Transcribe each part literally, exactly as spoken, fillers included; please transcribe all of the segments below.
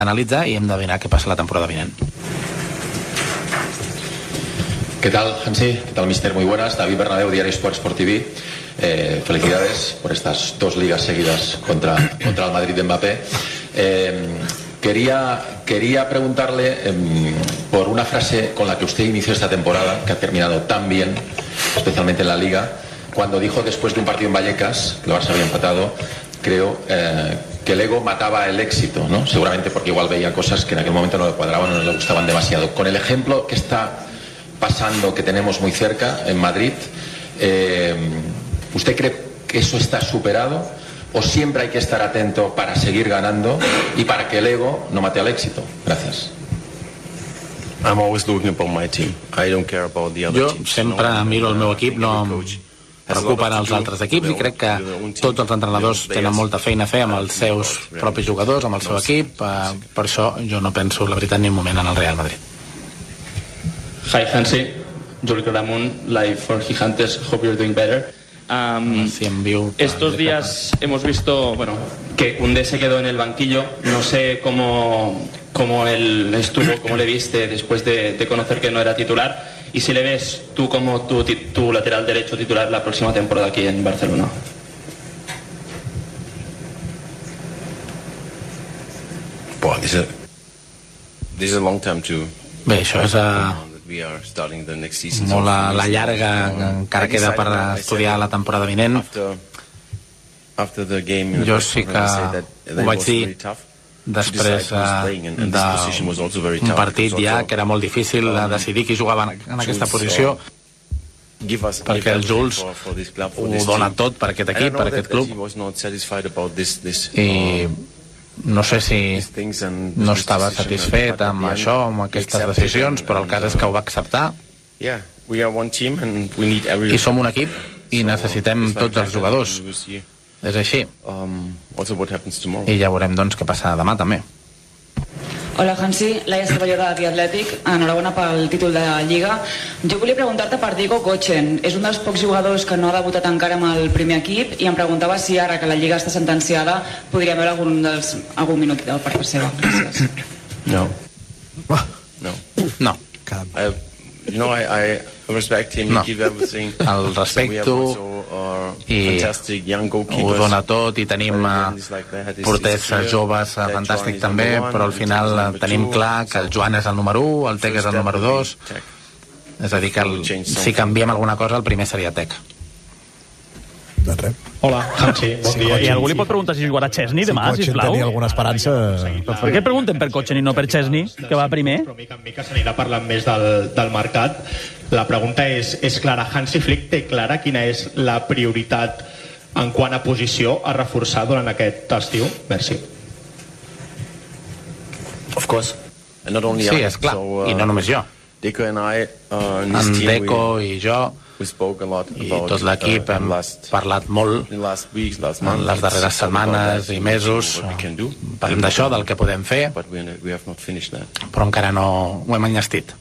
analitzar i hem d'endevinar què passa la temporada vinent. ¿Qué tal, Hansi? ¿Qué tal, mister? Muy buenas. David Bernabeu, Diario Sport Sport T V. Eh, felicidades por estas dos ligas seguidas contra, contra el Madrid de Mbappé. Eh, quería, quería preguntarle eh, por una frase con la que usted inició esta temporada, que ha terminado tan bien, especialmente en la Liga, cuando dijo después de un partido en Vallecas, que el Barça había empatado, creo, eh, que el ego mataba el éxito, ¿no? Seguramente porque igual veía cosas que en aquel momento no le cuadraban o no le gustaban demasiado. Con el ejemplo que está pasando, que tenemos muy cerca, en Madrid, eh, ¿usted cree que eso está superado o siempre hay que estar atento para seguir ganando y para que el ego no mate al éxito? Gracias. I'm always looking about my team. I don't care about the other Jo teams. sempre miro el meu equip, no em preocupen els altres equips, i crec que tots els entrenadors tenen molta feina a fer amb els seus propis jugadors, amb el seu equip. Per això jo no penso, la veritat, ni un moment en el Real Madrid. Hi, Hansi. Juli Claramunt, live for Gigantes. Hope you're doing better. Um, sí, envío, estos días hemos visto, bueno, que Koundé se quedó en el banquillo. No sé cómo, cómo él estuvo, cómo le viste después de, de conocer que no era titular. Y si le ves tú como tu, tu lateral derecho titular la próxima temporada aquí en Barcelona. Boy, this is a, this is a long time too. Bé, això és a... We are starting the next season. molt la, la llarga, encara queda per estudiar la temporada vinent. Jo sí que ho vaig dir després d'un partit ja que era molt difícil decidir qui jugava en aquesta posició, perquè el Jules ho dona tot per aquest equip, per aquest club, i no sé si no estava satisfet amb això, amb aquestes decisions, però el cas és que ho va acceptar. I som un equip i necessitem tots els jugadors. És així. I ja veurem doncs què passa demà també. Hola, Hansi, Laia Cervelló de The Athletic. Enhorabona pel títol de la Lliga. Jo volia preguntar-te per Diego Kochen. És un dels pocs jugadors que no ha debutat encara amb el primer equip i em preguntava si ara que la Lliga està sentenciada podria veure algun, dels, algun minut per part seva. Gràcies. No. No. No. I, you know, I, I respect him. No. He give everything. El respecto i ho dona tot, i tenim porters joves fantàstics també, però al final tenim clar que el Joan és el número u, el Tec és el número dos, és a dir que el, si canviem alguna cosa el primer seria Tec. Hola, Hansi, bon dia. I algú li pot preguntar si jugarà Chesney demà, si sisplau? tenia alguna esperança... Per què pregunten per Kochen i no per Chesney, que va primer? Però mica en mica s'anirà parlant més del, del mercat. La pregunta és, és clara. Hansi Flick té clara quina és la prioritat en quant a posició a reforçar durant aquest estiu? Merci. Of course. And not only Sí, és clar, i no només jo. Deco and I, uh, in this En team, Deco i jo we spoke a lot i about, tot l'equip uh, hem last, parlat molt last weeks, last en months, les darreres setmanes i mesos. Parlem d'això, del que podem fer, but we, we have not finished that. però encara no ho hem enllestit.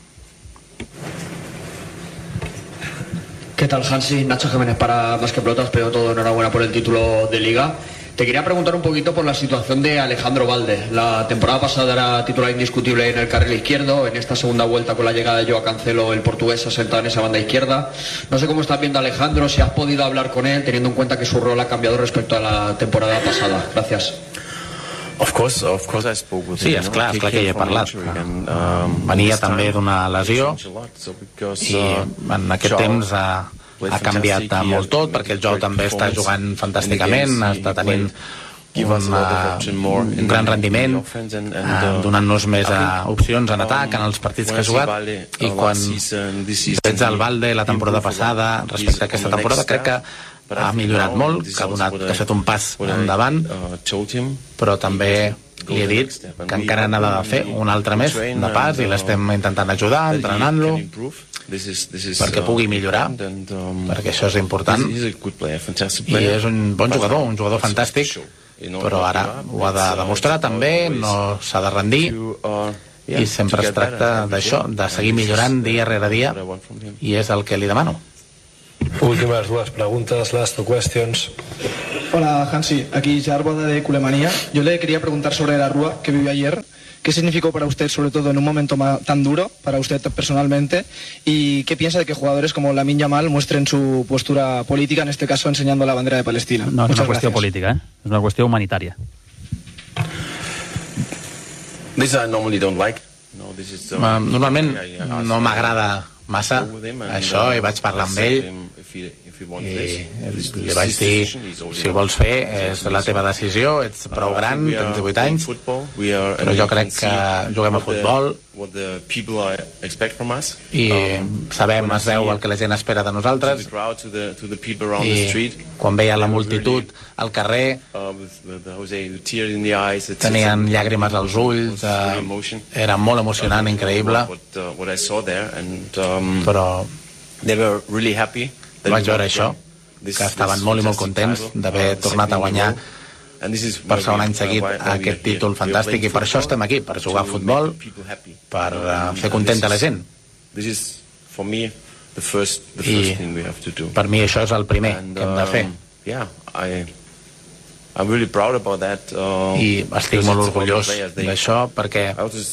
¿Qué tal, Hansi? Nacho Jiménez para Más que Pelotas. Primero todo, enhorabuena por el título de Liga. Te quería preguntar un poquito por la situación de Alejandro Valde. La temporada pasada era titular indiscutible en el carril izquierdo. En esta segunda vuelta, con la llegada de Joao Cancelo, el portugués ha sentado en esa banda izquierda. No sé cómo estás viendo a Alejandro, si has podido hablar con él, teniendo en cuenta que su rol ha cambiado respecto a la temporada pasada. Gracias. Of course, of course I spoke with him. Sí, és clar, és clar que hi he parlat. Venia també d'una lesió i en aquest temps ha, ha canviat molt tot, perquè el Joao també està jugant fantàsticament, està tenint un, un gran rendiment, donant-nos més opcions en atac en els partits que ha jugat, i quan veig el Valde la temporada passada respecte a aquesta temporada, crec que ha millorat molt, que ha donat que ha fet un pas endavant, però també li he dit que encara n'ha de fer un altre més de pas, i l'estem intentant ajudar, entrenant-lo perquè pugui millorar, perquè això és important, i és un bon jugador, un jugador fantàstic, però ara ho ha de demostrar també, no s'ha de rendir, i sempre es tracta d'això, de seguir millorant dia rere dia, i és el que li demano. Últimas dues preguntas, last two questions. Hola, Hansi. Aquí Jarboda de Culemanía. Yo le quería preguntar sobre la Rúa que vivió ayer. ¿Qué significó para usted, sobre todo en un momento tan duro, para usted personalmente? ¿Y qué piensa de que jugadores como Lamine Yamal muestren su postura política, en este caso enseñando la bandera de Palestina? No, no es una gracias. qüestió política, eh? És una qüestió humanitària. This I normally don't like. No, this is, uh, uh, Normalment no m'agrada massa això, i vaig parlar amb ell i li vaig dir, si ho vols fer és la teva decisió, ets prou gran, tens divuit anys, però jo crec que juguem a futbol i sabem, es veu el que la gent espera de nosaltres, i quan veia la multitud al carrer tenien llàgrimes als ulls, era molt emocionant, increïble, però vaig veure això, que estaven molt i molt contents d'haver tornat a guanyar per segon any seguit aquest títol fantàstic, i per això estem aquí, per jugar a futbol, per uh, fer contenta la gent. I per mi això és el primer que hem de fer. I estic molt orgullós d'això, perquè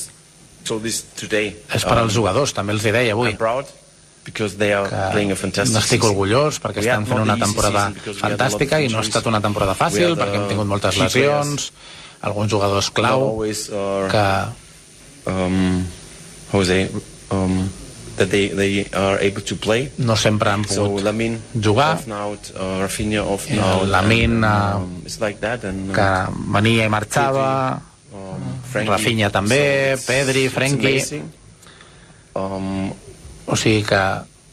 és per als jugadors, també els hi deia avui, que n'estic orgullós perquè estan fent una temporada fantàstica, i no ha estat una temporada fàcil perquè hem tingut moltes lesions, alguns jugadors clau que no sempre han pogut jugar. Lamine, que venia i marxava, Rafinha també, Pedri, Frenkie, o sigui que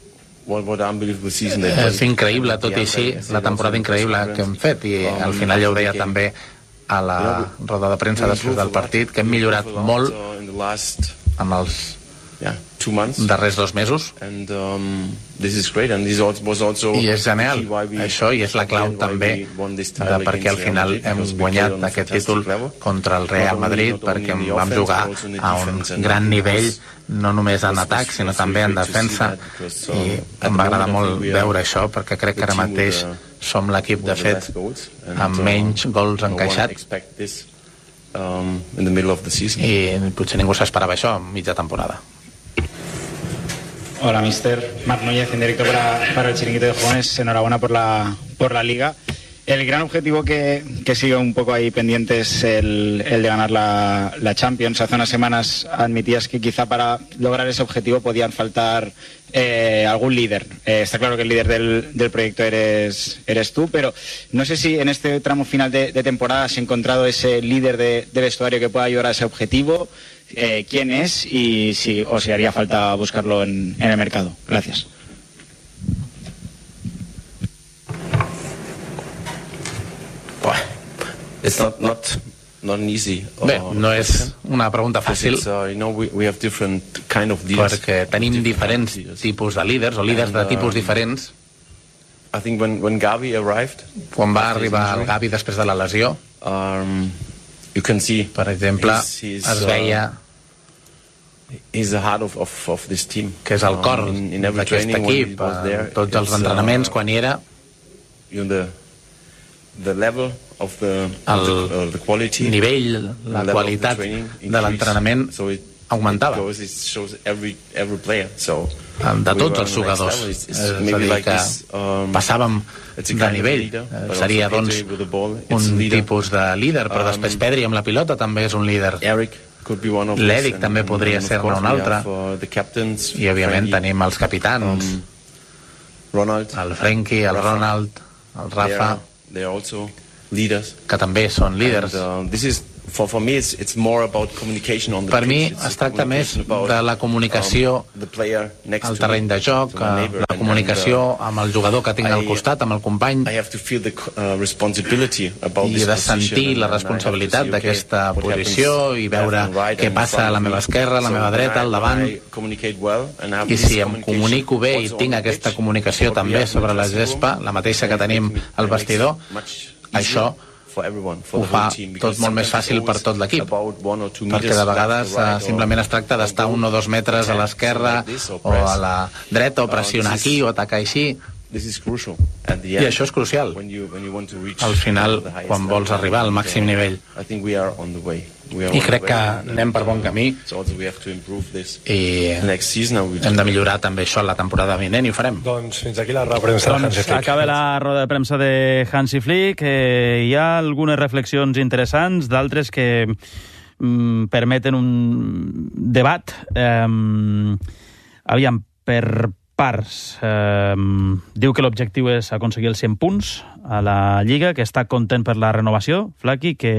és increïble, tot i així, la temporada increïble que hem fet, i al final ja ho deia també a la roda de premsa després del partit, que hem millorat molt en els darrers dos mesos, i és genial això, i és la clau també de per què al final hem guanyat aquest títol contra el Real Madrid, perquè vam jugar a un gran nivell, no només en atac sinó també en defensa, i em va agradar molt veure això, perquè crec que ara mateix som l'equip de fet amb menys gols encaixats, i potser ningú s'esperava això a mitja temporada. Hola, mister. Marc Núñez, en directo para, para el Chiringuito de Jóvenes. Enhorabuena por la, por la Liga. El gran objetivo que, que sigue un poco ahí pendiente es el, el de ganar la, la Champions. Hace unas semanas admitías que quizá para lograr ese objetivo podían faltar eh, algún líder. Eh, está claro que el líder del, del proyecto eres, eres tú, pero no sé si en este tramo final de, de temporada has encontrado ese líder de, de vestuario que pueda ayudar a ese objetivo. Eh, quién es y si, o si haría falta buscarlo en, en el mercado. Gracias. It's not, not, not easy. Bé, no és una pregunta fàcil, perquè tenim diferents tipus de líders, o líders de tipus diferents. Quan va arribar el Gavi després de la lesió, per exemple, es veia que és el cor d'aquest equip, tots els entrenaments, quan hi era, el nivell, la qualitat de l'entrenament augmentava de tots els jugadors, és a dir, que passàvem de nivell. Seria doncs un tipus de líder, però després Pedri amb la pilota també és un líder. L'Eric també podria ser-ne un altre, i òbviament tenim els capitans, el Frenkie, el Ronald, el Rafa, que també són líders. Per mi es tracta més de la comunicació al terreny de joc, la comunicació amb el jugador que tinc al costat, amb el company, i de sentir la responsabilitat d'aquesta posició i veure què passa a la meva esquerra, a la meva dreta, al davant. I si em comunico bé i tinc aquesta comunicació també sobre la gespa, la mateixa que tenim al vestidor, això ho fa tot molt més fàcil per tot l'equip, perquè de vegades eh, simplement es tracta d'estar un o dos metres a l'esquerra o a la dreta, o pressionar aquí o atacar així, I això és crucial. Al final, quan vols arribar al màxim nivell. I crec que anem per bon camí i hem de millorar també això la temporada vinent i ho farem. Doncs fins aquí la roda de premsa de Hansi Flick. Acaba la roda de premsa de Hansi Flick. Eh, hi ha algunes reflexions interessants, d'altres que mm, permeten un debat. Eh, aviam, per parts. Eh, diu que l'objectiu és aconseguir els cent punts a la Lliga, que està content per la renovació, Flaqui, que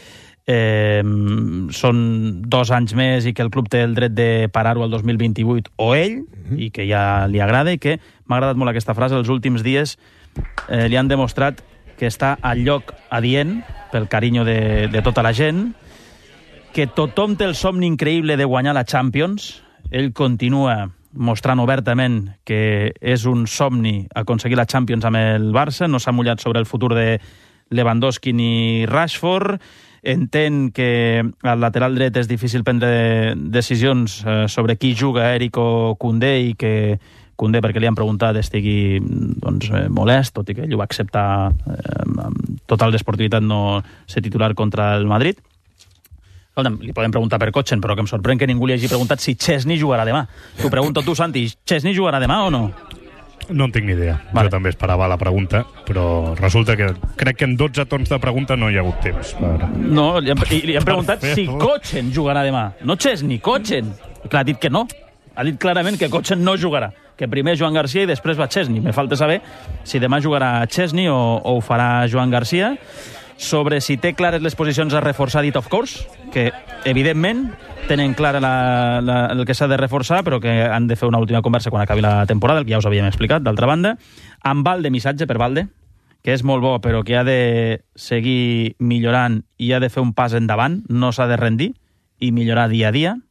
eh, són dos anys més i que el club té el dret de parar-ho al dos mil vint-i-vuit o ell, mm-hmm. i que ja li agrada, i que m'ha agradat molt aquesta frase, els últims dies eh, li han demostrat que està al lloc adient pel carinyo de, de tota la gent, que tothom té el somni increïble de guanyar la Champions, ell continua mostrant obertament que és un somni aconseguir la Champions amb el Barça, no s'ha mullat sobre el futur de Lewandowski ni Rashford, entén que al lateral dret és difícil prendre decisions sobre qui juga, Eric o Koundé, i que Koundé, perquè li han preguntat, estigui doncs, molest, tot i que ell ho va acceptar eh, amb total desportivitat no ser titular contra el Madrid. Escolta'm, li podem preguntar per Kochen, però que em sorprèn que ningú li hagi preguntat si Chesney jugarà demà. T'ho pregunto tu, Santi, Chesney jugarà demà o no? No en tinc ni idea. Vale. Jo també esperava la pregunta, però resulta que crec que en dotze torns de pregunta no hi ha hagut temps. Per... No, li han, li han preguntat si Kochen jugarà demà. No Chesney, Kochen. Clar, ha dit que no. Ha dit clarament que Kochen no jugarà. Que primer Joan Garcia i després va Chesney. Me falta saber si demà jugarà Chesney o, o ho farà Joan Garcia. Sobre si té clares les posicions a reforçar, dit of course, que evidentment tenen clara la, la, el que s'ha de reforçar, però que han de fer una última conversa quan acabi la temporada, el que ja us havíem explicat, d'altra banda. Amb Valde, missatge per Valde, que és molt bo, però que ha de seguir millorant i ha de fer un pas endavant, no s'ha de rendir, i millorar dia a dia.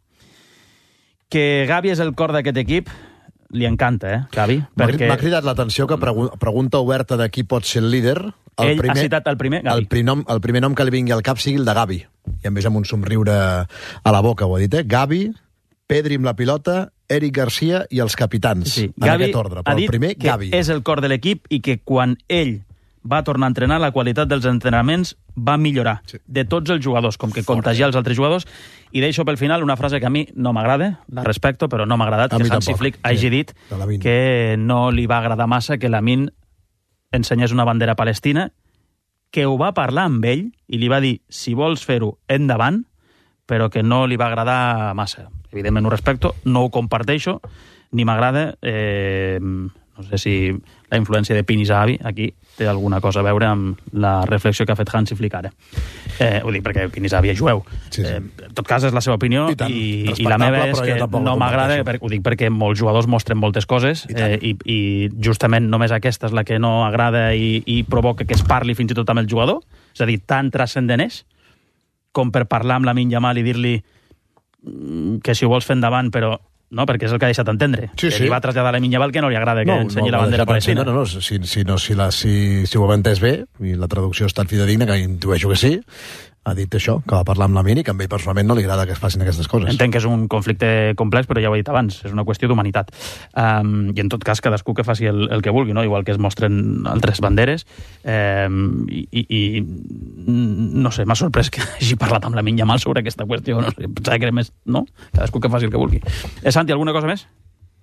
Que Gavi és el cor d'aquest equip, li encanta, eh, Gavi? Perquè... M'ha cridat l'atenció que pregu pregunta oberta de qui pot ser el líder. El Ell primer, ha citat el primer, Gavi. El, prinom, el primer nom que li vingui al cap sigui el de Gavi. I a més amb un somriure a la boca, ho ha dit, eh? Gavi, Pedri amb la pilota, Eric Garcia i els capitans, sí. En Gavi aquest ordre. Però ha dit el primer, que Gavi. És el cor de l'equip i que quan ell va tornar a entrenar, la qualitat dels entrenaments va millorar. Sí. De tots els jugadors, com que contagiar els altres jugadors. I deixo pel final una frase que a mi no m'agrada, la respecto, però no m'ha agradat, que Hansi Flick hagi dit sí, que no li va agradar massa que Lamine ensenyés una bandera palestina, que ho va parlar amb ell i li va dir, si vols fer-ho, endavant, però que no li va agradar massa. Evidentment ho respecto, no ho comparteixo, ni m'agrada... Eh, no sé si la influència de Pini Zahavi aquí té alguna cosa a veure amb la reflexió que ha fet Hansi Flick ara. Eh, ho dic perquè Pini Zahavi és jueu. Sí, sí. Eh, en tot cas, és la seva opinió i, i, i la meva és que no m'agrada, ho dic perquè molts jugadors mostren moltes coses i, eh, i, i justament només aquesta és la que no agrada i, i provoca que es parli fins i tot amb el jugador. És a dir, tan transcendent és com per parlar amb Lamine Yamal i dir-li que si ho vols fer endavant, però no, perquè és el que ha deixat entendre. Sí, que sí. Li va traslladar a Lamine Yamal que no li agrada que no, ensenyi no, la bandera palestina. No, no, si, si, no, si, la, si, si ho hem entès bé, i la traducció ha estat fidedigna, que intueixo que sí, ha dit això, que va parlar amb Lamine i que a ell personalment no li agrada que es facin aquestes coses. Entenc que és un conflicte complex, però ja ho he dit abans, és una qüestió d'humanitat. Um, I en tot cas, cadascú que faci el, el que vulgui, no? Igual que es mostren altres banderes. Um, i, i, I no sé, m'ha sorprès que hagi parlat amb Lamine Yamal sobre aquesta qüestió. No sé, pensava que era més... No? Cadascú que faci el que vulgui. Eh, Santi, alguna cosa més?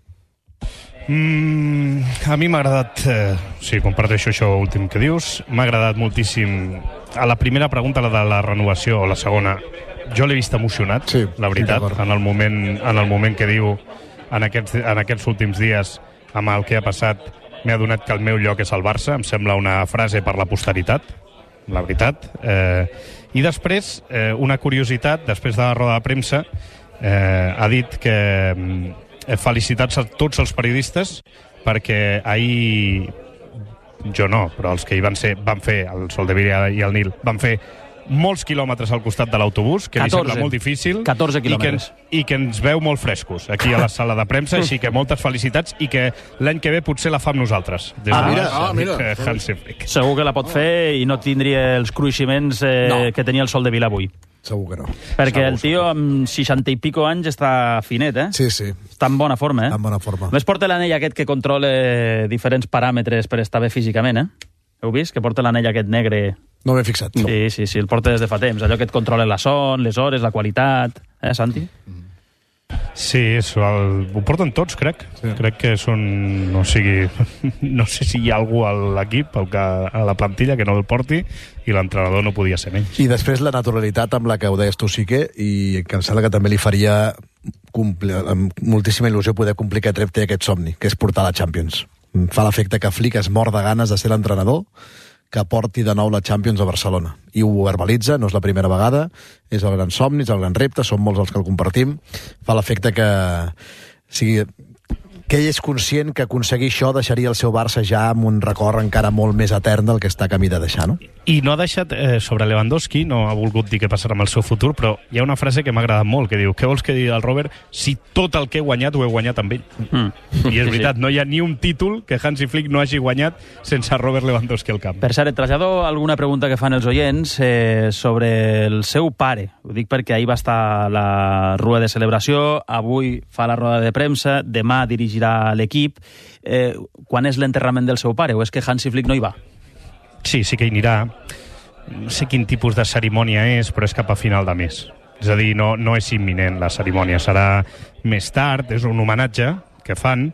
Mm, a mi m'ha agradat, eh, sí, comparteixo això últim que dius, m'ha agradat moltíssim a la primera pregunta, la de la renovació, o la segona, jo l'he vist emocionat, sí, la veritat, sí, en, el moment, en el moment que diu en aquests, en aquests últims dies amb el que ha passat m'he adonat que el meu lloc és el Barça, em sembla una frase per la posteritat, la veritat, eh, i després eh, una curiositat, després de la roda de premsa eh, ha dit que eh, felicitats a tots els periodistes perquè ahir, jo no, però els que hi van ser, van fer, el Soldevila i el Nil, van fer molts quilòmetres al costat de l'autobús, que li sembla molt difícil, catorze quilòmetres. I que, i que ens veu molt frescos aquí a la sala de premsa, així que moltes felicitats i que l'any que ve potser la fa amb nosaltres. Des ah, mira, ah, mira. Hansi Flick. Segur que la pot fer i no tindria els cruiximents eh, no. que tenia el Soldevila avui. Segur que no. Perquè el tio amb seixanta i pico anys està finet, eh? Sí, sí. Està en bona forma, eh? En bona forma. Més porta l'anell aquest que controla diferents paràmetres per estar bé físicament, eh? Heu vist? Que porta l'anell aquest negre... No m'he fixat. Sí, no. sí, sí, el porta des de fa temps. Allò que et controla la son, les hores, la qualitat... Eh, Santi? Sí, això el, ho porten tots, crec. Sí. Crec que són... O sigui, no sé si hi ha algú a l'equip, a la plantilla, que no el porti, i l'entrenador no podia ser menys. I després la naturalitat amb la que ho deies tu, sí que, i que em sembla que també li faria compli, amb moltíssima il·lusió poder complir aquest repte i aquest somni, que és portar la Champions. Em fa l'efecte que Flick es mor de ganes de ser l'entrenador que porti de nou la Champions a Barcelona. I ho verbalitza, no és la primera vegada, és el gran somni, és el gran repte, som molts els que el compartim. Fa l'efecte que... O sigui, que ell és conscient que aconseguir això deixaria el seu Barça ja amb un record encara molt més etern del que està camí de deixar, no? I no ha deixat, eh, sobre Lewandowski, no ha volgut dir què passarà amb el seu futur, però hi ha una frase que m'ha agradat molt, que diu, què vols que digui el Robert si tot el que he guanyat ho he guanyat amb ell? Mm. I és veritat, no hi ha ni un títol que Hansi Flick no hagi guanyat sense Robert Lewandowski al camp. Per cert, et trasllado alguna pregunta que fan els oients eh, sobre el seu pare. Ho dic perquè ahir va estar a la rua de celebració, avui fa la roda de premsa, demà dirigirà a l'equip. Eh, quan és l'enterrament del seu pare? O és que Hansi Flick no hi va? Sí, sí que hi anirà. No sé quin tipus de cerimònia és, però és cap a final de mes. És a dir, no, no és imminent la cerimònia. Serà més tard, és un homenatge que fan,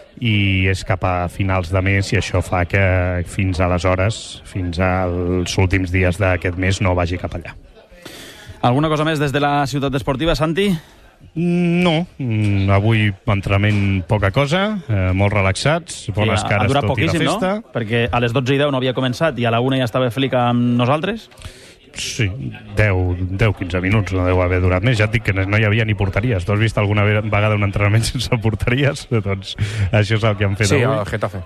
i és cap a finals de mes, i això fa que fins aleshores, fins als últims dies d'aquest mes, no vagi cap allà. Alguna cosa més des de la ciutat esportiva, Santi? No, avui entrenament poca cosa, eh, molt relaxats, bones sí, cares tot i la festa. No? Perquè a les dotze i deu no havia començat i a la una ja estava Flick amb nosaltres? Sí, deu a quinze minuts, no deu haver durat més. Ja et dic que no hi havia ni porteries. Tu has vist alguna vegada un entrenament sense porteries? Doncs això és el que han fet sí, avui. Sí, al Getafe.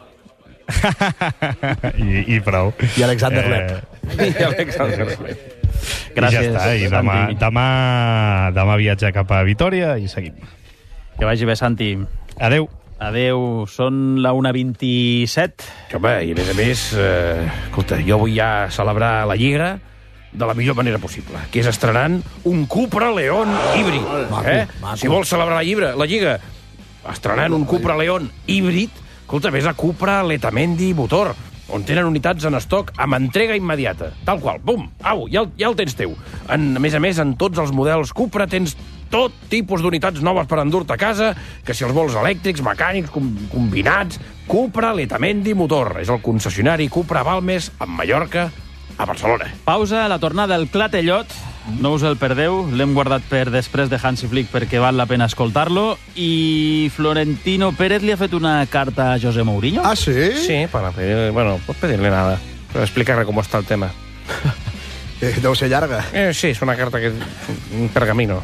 I, I prou. I Alexander eh... Lepp. I Alexander Lepp. Gràcies, I ja està, i demà, demà, demà viatjar cap a Vitòria i seguim. Que vagi bé, Santi. Adeu. Adeu, són la una vint-i-set. Home, i a més a més, eh, escolta, jo vull ja celebrar la Lliga de la millor manera possible, que és estrenant un Cupra León híbrid. Maco, eh? maco. Si vols celebrar la Lliga, la Lliga estrenant un Cupra León híbrid, escolta, vés a Cupra Letamendi Motor, on tenen unitats en estoc amb entrega immediata. Tal qual, bum, au, ja el, ja el tens teu. En, a més a més, en tots els models Cupra tens tot tipus d'unitats noves per endur-te a casa, que si els vols elèctrics, mecànics, com, combinats... Cupra Letamendi Motor. És el concessionari Cupra Balmes, a Mallorca, a Barcelona. Pausa, a la tornada del Clatellot. No us el perdeu, l'hem guardat per després de Hansi Flick perquè val la pena escoltar-lo. I Florentino Pérez li ha fet una carta a José Mourinho. Ah, sí? Sí, para pedir, bueno, pues pedirle nada, pero explicarle cómo está el tema. Eh, deu ser llarga. Eh, sí, es una carta que... un pergamino.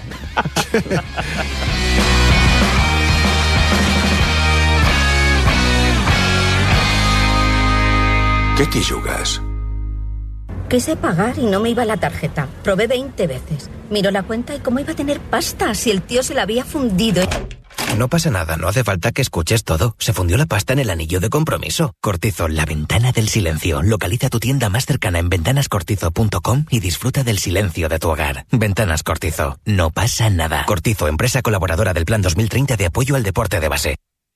¿Qué te jugas? Quise pagar y no me iba la tarjeta. Probé veinte veces. Miró la cuenta y cómo iba a tener pasta si el tío se la había fundido. No pasa nada, no hace falta que escuches todo. Se fundió la pasta en el anillo de compromiso. Cortizo, la ventana del silencio. Localiza tu tienda más cercana en ventanas cortizo punto com y disfruta del silencio de tu hogar. Ventanas Cortizo. No pasa nada. Cortizo, empresa colaboradora del Plan dos mil treinta de apoyo al deporte de base.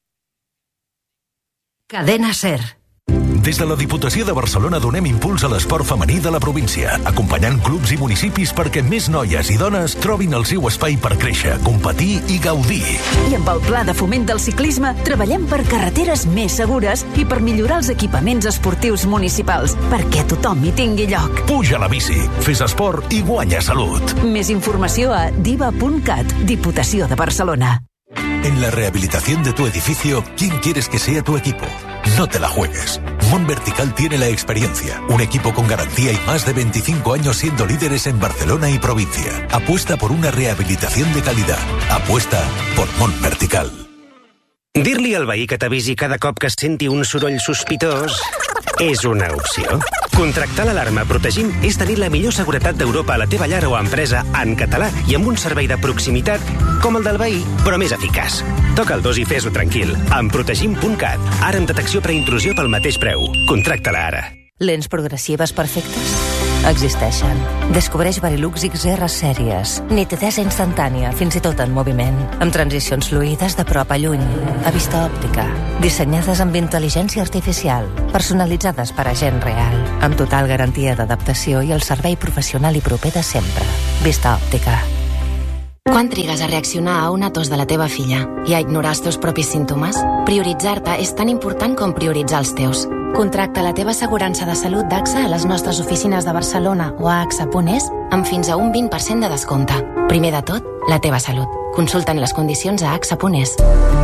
Cadena SER. Des de la Diputació de Barcelona donem impuls a l'esport femení de la província, acompanyant clubs i municipis perquè més noies i dones trobin el seu espai per créixer, competir i gaudir. I amb el Pla de Foment del Ciclisme treballem per carreteres més segures i per millorar els equipaments esportius municipals, perquè tothom hi tingui lloc. Puja a la bici, fes esport i guanya salut. Més informació a diva punt cat, Diputació de Barcelona. En la rehabilitación de tu edificio, ¿quién quieres que sea tu equipo? No te la juegues. Mont Vertical tiene la experiencia, un equipo con garantía y más de veinticinco años siendo líderes en Barcelona y provincia. Apuesta por una rehabilitación de calidad. Apuesta por Mont Vertical. Dir-li al veí que t'avisi cada cop que senti un soroll sospitós és una opció. Contractar l'alarma Protegim és tenir la millor seguretat d'Europa a la teva llar o empresa en català i amb un servei de proximitat com el del veí, però més eficaç. Toca el dos i fes-ho tranquil. Amb protegim punt cat. Ara amb detecció preintrusió pel mateix preu. Contracta-la ara. Lents progressives perfectes? existeixen. Descobreix Varilux X R sèries. Nitidesa instantània, fins i tot en moviment. Amb transicions fluides de prop a lluny. A vista òptica. Dissenyades amb intel·ligència artificial. Personalitzades per a gent real. Amb total garantia d'adaptació i el servei professional i proper de sempre. Vista òptica. Quan trigues a reaccionar a una tos de la teva filla i a ignorar els teus propis símptomes? Prioritzar-te és tan important com prioritzar els teus. Contracta la teva assegurança de salut d'A X A a les nostres oficines de Barcelona o a A X A punt es amb fins a un vint per cent de descompte. Primer de tot, la teva salut. Consulta'n les condicions a A X A punt es.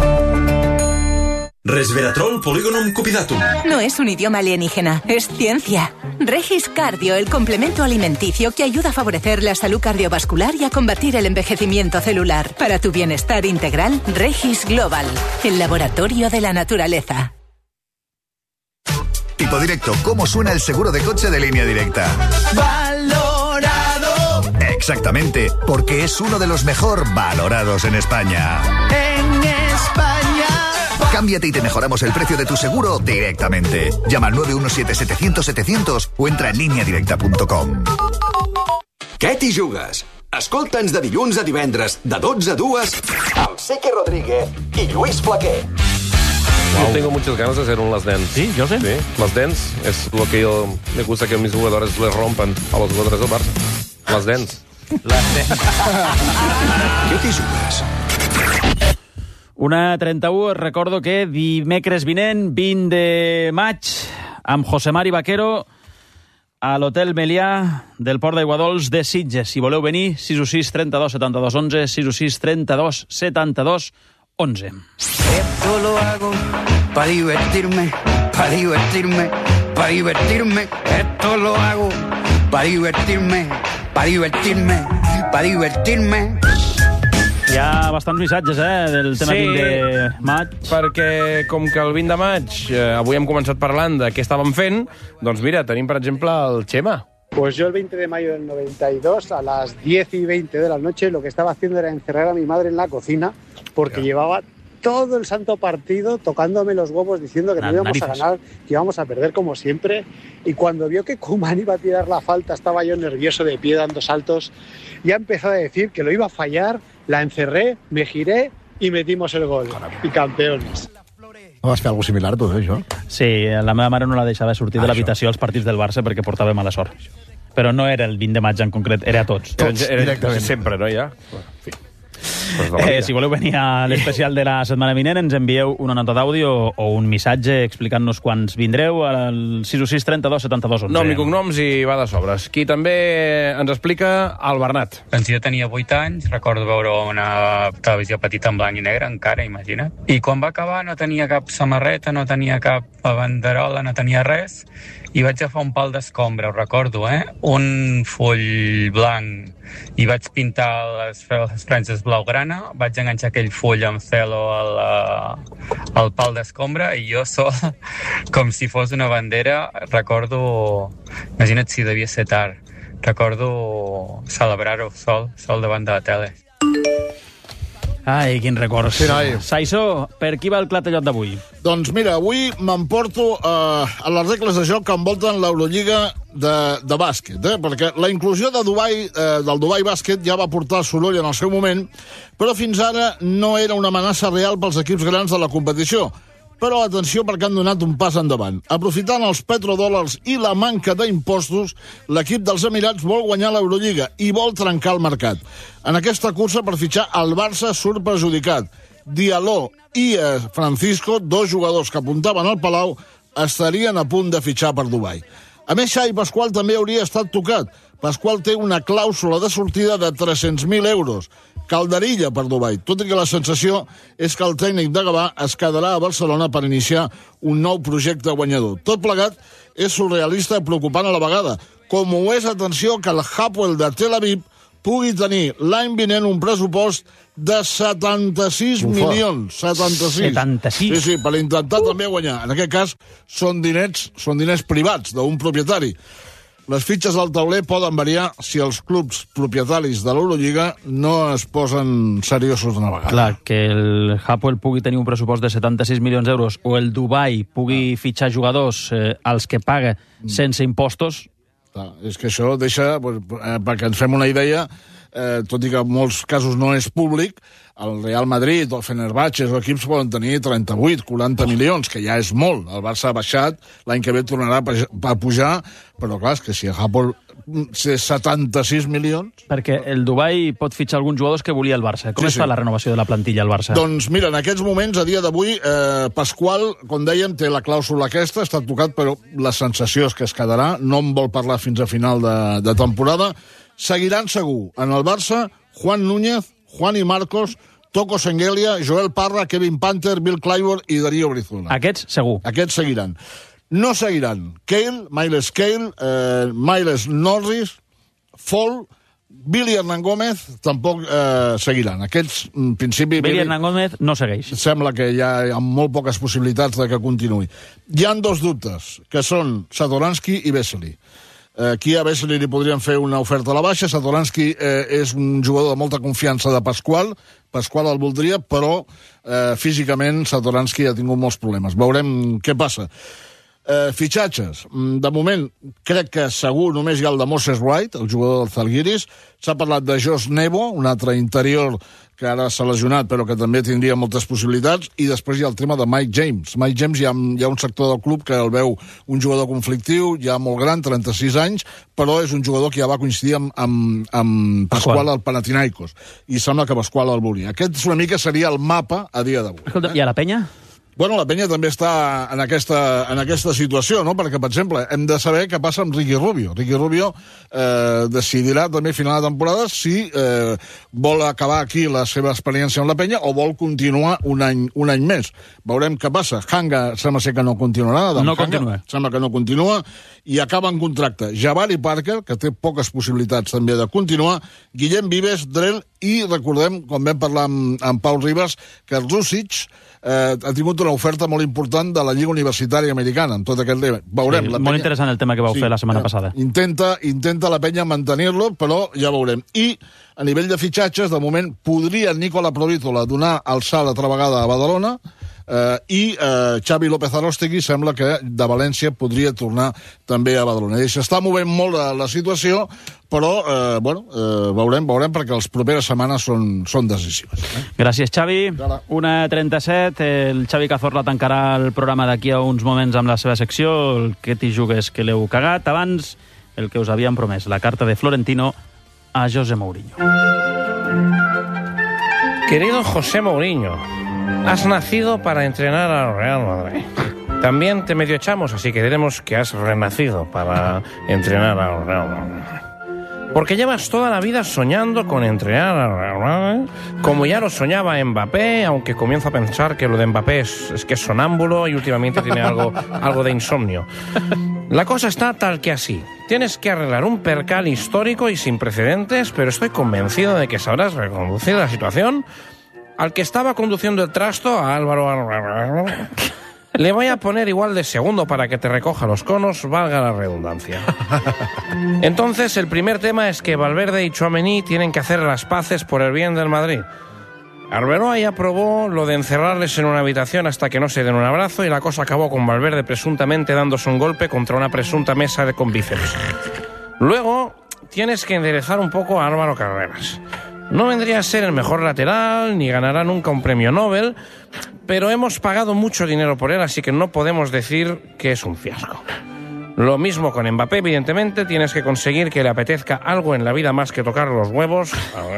Resveratrol Polygonum cupidatum. No es un idioma alienígena, es ciencia. Regis Cardio, el complemento alimenticio que ayuda a favorecer la salud cardiovascular y a combatir el envejecimiento celular. Para tu bienestar integral, Regis Global, el laboratorio de la naturaleza. Tipo Directo, ¿cómo suena el seguro de coche de Línea Directa? Valorado. Exactamente, porque es uno de los mejor valorados en España. En España. Cámbiate y te mejoramos el precio de tu seguro directamente. Llama al nueve uno siete setecientos setecientos o entra en línea directa punto com. Què t'hi jugues? Escolta'ns de dilluns a divendres, de dotze a dues, amb Sique Rodríguez i Lluís Flaquer. Wow. Yo tengo muchas ganas de hacer un Last Dance. Sí, yo sé. Sí, Last Dance es lo que yo me gusta que mis jugadores les rompan a los jugadores del Barça. Last Dance. Last Dance. Què t'hi jugues? Una trenta-u, recordo que dimecres vinent, vint de maig, amb José Mari Vaquero a l'Hotel Melià del Port d'Aiguadols de Sitges. Si voleu venir, sis u sis, trenta-dos, setanta-dos, onze, sis u sis, trenta-dos, setanta-dos, onze. Esto lo hago para divertirme, para divertirme, para divertirme. Esto lo hago para divertirme, para divertirme, para divertirme. Hi ha bastants missatges, eh, del tema Sí, vint de maig. perquè com que el vint de maig eh, avui hem començat parlant de què estàvem fent, doncs mira, tenim per exemple el Xema. Pues yo el veinte de mayo del noventa y dos, a las diez y veinte de la noche, lo que estaba haciendo era encerrar a mi madre en la cocina porque yeah. llevaba todo el santo partido tocándome los huevos diciendo que no íbamos a ganar, que íbamos a perder como siempre. Y cuando vio que Koeman iba a tirar la falta, estaba yo nervioso de pie dando saltos. Ya empezó a decir que lo iba a fallar, la encerré, me giré y metimos el gol. Y campeones. No vas fer alguna cosa similar, tu, eh, això? Sí, la meva mare no la deixava sortir ah, de l'habitació als partits del Barça perquè portava mala sort. Però no era el vint de maig en concret, era a tots. Tots, era, directament. Sempre, no, ja? En fi. Eh, si voleu venir a l'especial de la setmana vinent, ens envieu una nota d'àudio o un missatge explicant-nos quants vindreu al sis u sis, trenta-dos, setanta-dos, onze. Nom i cognoms i va de sobres. Qui també ens explica el Bernat. Doncs jo tenia vuit anys, recordo veure una televisió petita en blanc i negre, encara, imagina't. I quan va acabar no tenia cap samarreta, no tenia cap banderola, no tenia res, i vaig agafar un pal d'escombra, ho recordo, eh? Un full blanc, i vaig pintar les, les franges blaugrana, vaig enganxar aquell full amb celo al, al pal d'escombra i jo sol, com si fos una bandera, recordo, imagina't si devia ser tard, recordo celebrar-ho sol, sol davant de la tele. Ai, quin records. Sí, noi. Saissó, per qui va el clatellot d'avui? Doncs mira, avui m'emporto eh, a les regles de joc que envolten l'Eurolliga de, de bàsquet, eh? Perquè la inclusió de Dubai, eh, del Dubai Bàsquet ja va portar soroll en el seu moment, però fins ara no era una amenaça real pels equips grans de la competició. Però atenció perquè han donat un pas endavant. Aprofitant els petrodòlars i la manca d'impostos, l'equip dels Emirats vol guanyar l'Eurolliga i vol trencar el mercat. En aquesta cursa per fitxar el Barça surt perjudicat. Diallo i eh, Francisco, dos jugadors que apuntaven al Palau, estarien a punt de fitxar per Dubai. A més, Xavi Pasqual també hauria estat tocat. Pasqual té una clàusula de sortida de tres-cents mil euros. Calderilla per Dubai, tot i que la sensació és que el tècnic de Gavà es quedarà a Barcelona per iniciar un nou projecte guanyador. Tot plegat és surrealista i preocupant a la vegada, com ho és, atenció, que el Hapoel de Tel Aviv pugui tenir l'any vinent un pressupost de setanta-sis milions. setanta-sis. setanta-sis? Sí, sí, per intentar també guanyar. En aquest cas, són diners, són diners privats d'un propietari. Les fitxes del tauler poden variar si els clubs propietaris de l'Eurolliga no es posen seriosos una vegada. Clar, que el Hapoel pugui tenir un pressupost de setanta-sis milions d'euros o el Dubai pugui fitxar jugadors eh, als que paga sense impostos, És que això deixa, perquè ens fem una idea, eh, tot i que en molts casos no és públic, el Real Madrid o el Fenerbahçe o equips poden tenir trenta-vuit, quaranta milions, que ja és molt. El Barça ha baixat, l'any que ve tornarà a pujar, però clar, és que si a Japó té setanta-sis milions... Perquè el Dubai pot fitxar alguns jugadors que volia el Barça. Com Sí, es fa sí. la renovació de la plantilla al Barça? Doncs mira, en aquests moments, a dia d'avui, eh, Pasqual, com dèiem, té la clàusula aquesta, està tocat, però la sensació és que es quedarà, no en vol parlar fins a final de, de temporada. Seguiran segur en el Barça Juan Núñez, Juan i Marcos, Toco Sengelia, Joel Parra, Kevin Panther, Bill Clyburn i Darío Brizuela. Aquests, segur. Aquests seguiran. No seguiran Cale, Miles Cale, eh, Miles Norris, Fall, Billy Hernán Gómez, tampoc eh, seguiran. Aquests, en principi... Billy, Billy Hernán Gómez no segueix. Sembla que hi ha, hi ha molt poques possibilitats de que continuï. Hi han dos dubtes, que són Satoransky i Vesely. Eh, aquí a Vesely li podrien fer una oferta a la baixa. Satoransky eh, és un jugador de molta confiança de Pasqual. Pasqual el voldria, però eh, físicament Satoransky ha tingut molts problemes. Veurem què passa. Eh, fitxatges. De moment, crec que segur només hi ha el de Moses Wright, el jugador del Zalgiris. S'ha parlat de Josh Nebo, un altre interior que ara s'ha lesionat, però que també tindria moltes possibilitats. I després hi ha el tema de Mike James. Mike James, hi ha, hi ha un sector del club que el veu un jugador conflictiu, ja molt gran, trenta-sis anys, però és un jugador que ja va coincidir amb, amb, amb Pasqual al Panathinaikos. I sembla que Pasqual el volia. Aquest una mica seria el mapa a dia d'avui. Escolta, i a la penya? Bueno, la penya també està en aquesta, en aquesta situació, no? Perquè, per exemple, hem de saber què passa amb Ricky Rubio. Ricky Rubio eh, decidirà també a final de temporada si eh, vol acabar aquí la seva experiència amb la penya o vol continuar un any, un any més. Veurem què passa. Hanga sembla ser que no continuarà. No continua. Sembla que no continua. I acaba en contracte Jabari Parker, que té poques possibilitats també de continuar, Guillem Vives, Drell, i recordem, com vam parlar amb, amb Pau Ribas, que Rusic eh, ha tingut una oferta molt important de la Lliga Universitària Americana, amb tot aquest tema. Veurem. Sí, la molt penya... interessant el tema que vau sí, fer la setmana eh, passada. Intenta, intenta la penya mantenir-lo, però ja veurem. I a nivell de fitxatges, de moment, podria Nicola Provítola donar el salt altra vegada a Badalona, eh, i eh, Xavi López Arostegui sembla que de València podria tornar també a Badalona. I s'està movent molt la, la situació, però eh, bueno, eh, veurem, veurem, perquè les properes setmanes són, són decisives. Eh? Gràcies, Xavi. una trenta-set, el Xavi Cazorla tancarà el programa d'aquí a uns moments amb la seva secció, el que t'hi jugues que l'heu cagat. Abans, el que us havíem promès, la carta de Florentino a José Mourinho. Querido José Mourinho, has nacido para entrenar al Real Madrid. También te medio echamos, así que diremos que has renacido para entrenar al Real Madrid. Porque llevas toda la vida soñando con entrenar al Real Madrid, como ya lo soñaba Mbappé, aunque comienzo a pensar que lo de Mbappé es, es que es sonámbulo y últimamente tiene algo, algo de insomnio. La cosa está tal que así. Tienes que arreglar un percal histórico y sin precedentes, pero estoy convencido de que sabrás reconducir la situación. Al que estaba conduciendo el trasto, a Álvaro... Le voy a poner igual de segundo para que te recoja los conos, valga la redundancia. Entonces, el primer tema es que Valverde y Tchouaméni tienen que hacer las paces por el bien del Madrid. Arbeloa ya aprobó lo de encerrarles en una habitación hasta que no se den un abrazo y la cosa acabó con Valverde presuntamente dándose un golpe contra una presunta mesa de con bíceps. Luego, tienes que enderezar un poco a Álvaro Carreras. No vendría a ser el mejor lateral, ni ganará nunca un premio Nobel, pero hemos pagado mucho dinero por él, así que no podemos decir que es un fiasco. Lo mismo con Mbappé, evidentemente, tienes que conseguir que le apetezca algo en la vida más que tocar los huevos.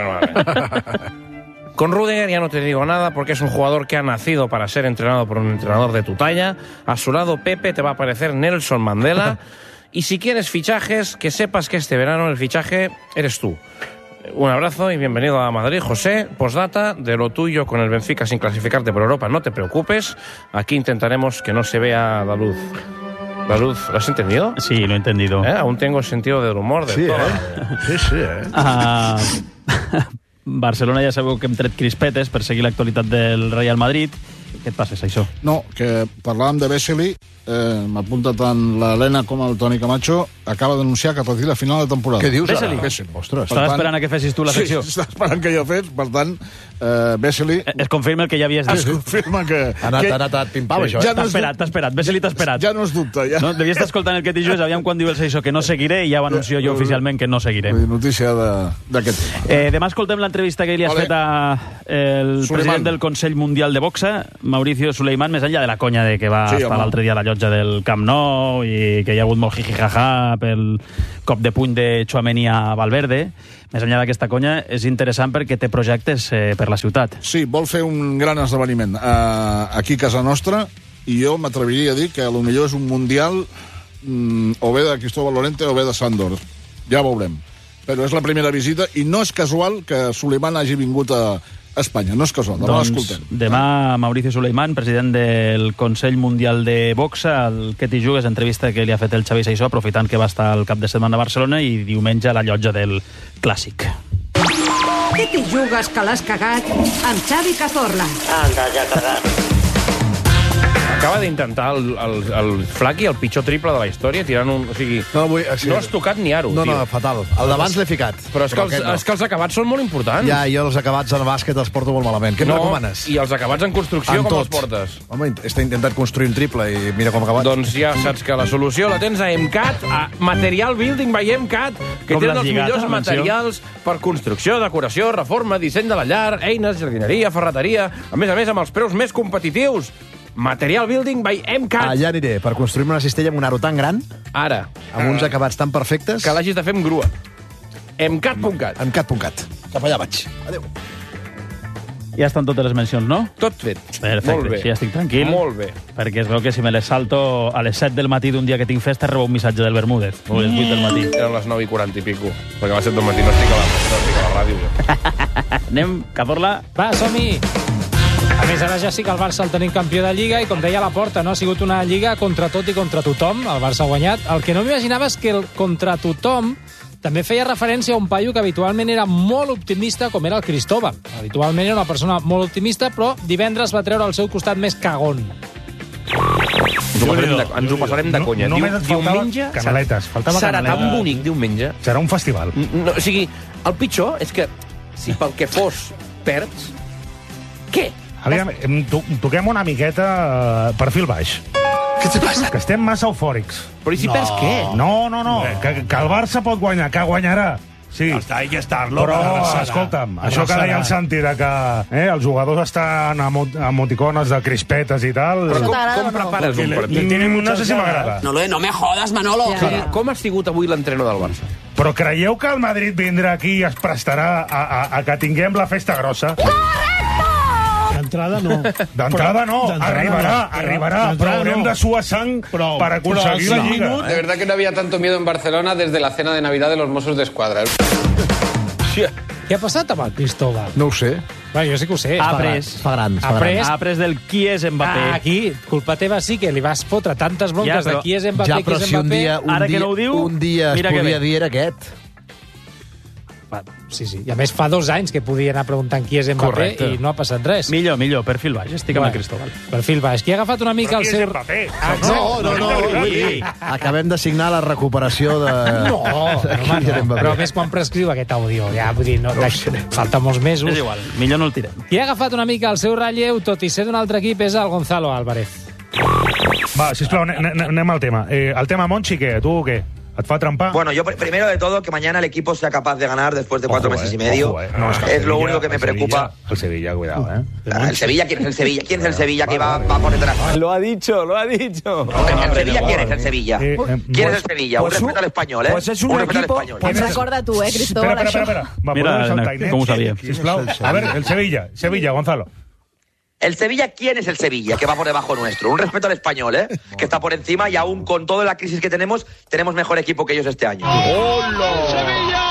Con Rüdiger ya no te digo nada porque es un jugador que ha nacido para ser entrenado por un entrenador de tu talla. A su lado Pepe te va a parecer Nelson Mandela. Y si quieres fichajes, que sepas que este verano el fichaje eres tú. Un abrazo y bienvenido a Madrid, José. Postdata, de lo tuyo con el Benfica sin clasificarte por Europa, no te preocupes. Aquí intentaremos que no se vea la luz. La luz, ¿lo has entendido? Sí, lo he entendido. ¿Eh? Aún tengo el sentido del humor de Sí, todo. eh? Sí, sí, eh? Uh, Barcelona ja sabeu que hem tret crispetes per seguir l'actualitat del Real Madrid. Què et passa, això? No, que parlàvem de Vesely, eh, m'apunta tant l'Helena com el Toni Camacho, acaba d'anunciar que retira a final de temporada. Què dius ara? Vesely. Ostres. Estava esperant a que fessis tu la secció. Sí, estava esperant que jo fes, per tant, Uh, Vesely... Es confirma el que ja havies dit. Es confirma que... Ha anat, que... ha anat, pim-pam, això. Ja T'ha no és esperat, t'ha esperat. Vesely t'ha esperat. Ja no es dubta. Ja. No? Devies estar escoltant el que t'hi jugues, aviam quan diu el Seixó que no seguiré i ja ho anuncio jo oficialment que no seguiré. Notícia d'aquest tema. Eh, demà escoltem l'entrevista que li has vale. fet al president del Consell Mundial de Boxa, Mauricio Suleiman, més enllà de la conya de que va sí, estar l'altre dia a la llotja del Camp Nou i que hi ha hagut molt jiji-jaja pel cop de puny de Tchouaméni a Valverde. Més enllà d'aquesta conya, és interessant perquè té projectes eh, per la ciutat. Sí, vol fer un gran esdeveniment uh, aquí a casa nostra, i jo m'atreviria a dir que potser és un mundial mm, o bé de Cristóbal Lorente o bé de Sándor. Ja veurem. Però és la primera visita i no és casual que Suleiman hagi vingut a Espanya. No és casual. Demà doncs, l'escoltem. Demà, Mauricio Suleiman, president del Consell Mundial de Boxa, el que t'hi jugues, entrevista que li ha fet el Xavi Seixó, aprofitant que va estar el cap de setmana a Barcelona, i diumenge a la llotja del Clàssic. Què t'hi jugues que l'has cagat amb Xavi Cazorla? Anda, ja cagat. Acaba d'intentar el, el, el Flaqui el pitjor triple de la història, tirant un... O sigui, no, vull, sí. no has tocat ni aro, no, tio. No, fatal. El d'abans l'he ficat. Però és que, els, no. és que els acabats són molt importants. Ja, jo els acabats en bàsquet els porto molt malament. Què no, em recomanes? I els acabats en construcció, en com tot. Els portes? Home, he intentat construir un triple i mira com ha acabat. Doncs ja saps que la solució la tens a EMCAT, a Material Building by EMCAT, que com tenen els lligat, millors materials per construcció, decoració, reforma, disseny de la llar, eines, jardineria, ferreteria... A més a més, amb els preus més competitius. Material Building by EMCAT. Allà aniré, per construir-me una cistella amb un aro tan gran, ara, amb uns acabats tan perfectes, que l'hagis de fer amb grua. EMCAT punt cat. EMCAT punt cat. Cap allà vaig. Adéu. Ja estan totes les mencions, no? Tot fet. Perfecte, Molt bé. sí, ja estic tranquil. Molt bé. Perquè es veu que si me les salto a les set del matí d'un dia que tinc festa, rebo un missatge del Bermúdez. O a les vuit del matí. Eren les nou i quaranta i pico. Perquè a les set del matí no estic a la, no estic a la ràdio. Jo. Anem, Cazorla. Va, som-hi! A més, ara ja sí que el Barça el tenim campió de Lliga i, com deia Laporta, no ha sigut una Lliga contra tot i contra tothom. El Barça ha guanyat. El que no m'imaginava és que el contra tothom també feia referència a un paio que habitualment era molt optimista, com era el Cristóbal. Habitualment era una persona molt optimista, però divendres va treure el seu costat més cagón. Ens ho passarem de, ens ho passarem de conya. No, només et faltava diumenge canaletes. Faltava serà canaletes. tan bonic diumenge. Serà un festival. No, o sigui, el pitjor és que si pel que fos perds, què? Aviam, to toquem una miqueta uh, perfil baix. Què te passa? Que estem massa eufòrics. Però i si no. perds què? No, no, no, que, que el Barça pot guanyar, que guanyarà. Sí. Hasta hay que estarlo. Però, escolta'm, això que deia el Santi, de que eh, els jugadors estan amb emoticones de crispetes i tal... Però com, com prepares un partit? No sé si m'agrada. No, no me jodas, Manolo. Ja. Sí, com ha sigut avui l'entrenador del Barça? Però creieu que el Madrid vindrà aquí i es prestarà a, a, a que tinguem la festa grossa? D'entrada no. D'entrada no, arribarà, no. arribarà, però haurem no. de suar sang però, per aconseguir la Lliga. No. De verdad que no había tanto miedo en Barcelona desde la cena de Navidad de los Mossos d'Esquadra. Què ha passat amb el Cristóbal? No ho sé. Bueno, jo sí que ho sé. Ha après. Fa gran. Ha après. Ha après del qui és Mbappé. Ah, aquí, culpa teva sí que li vas fotre tantes bronques ja, però, de qui és Mbappé, ja, qui és si Mbappé. Un dia, un Ara dia, que no ho diu, un dia es podia dir era aquest. Sí, sí. I a més fa dos anys que podia anar preguntant qui és Mbappé. Correcte. I no ha passat res. Millor, millor, perfil baix. Estic bueno, amb el Cristóbal. Perfil baix. Qui ha agafat una mica el seu... Ah, no, no, no. no, no. Acabem de signar la recuperació de... No, home, no. Però a més quan prescriu aquest àudio. Ja, vull dir, no, no falta molts mesos. És igual, millor no el tirem. Qui ha agafat una mica el seu relleu, tot i ser d'un altre equip, és el Gonzalo Álvarez. Va, sisplau, anem al tema. Eh, el tema Monchi, què? Tu o què? ¿Et fa trampar? Bueno, yo pr primero de todo que mañana el equipo sea capaz de ganar después de cuatro ojo, meses eh, y medio. Ojo, eh. No, es, que es Sevilla, lo único que me el preocupa. Sevilla, el Sevilla, cuidado, ¿eh? ¿El Sevilla? ¿Quién es el Sevilla? ¿Quién es el Sevilla que va, va por detrás? Lo ha dicho, lo ha dicho. ¿El Sevilla quién es el Sevilla? Eh, eh, ¿Quién pues, es el Sevilla? Pues un respeto al español, ¿eh? Pues es un, un respeto equipo... al español. Pues recorda tu, eh, Cristóbal, espera, espera, espera. Va, mira, com ho sabia. Sisplau. A ver, el Sevilla. Sevilla, Gonzalo. El Sevilla, ¿quién es el Sevilla? Que va por debajo nuestro. Un respeto al español, ¿eh? Que está por encima y aún con toda la crisis que tenemos, tenemos mejor equipo que ellos este año. ¡Hola! ¡Sevilla!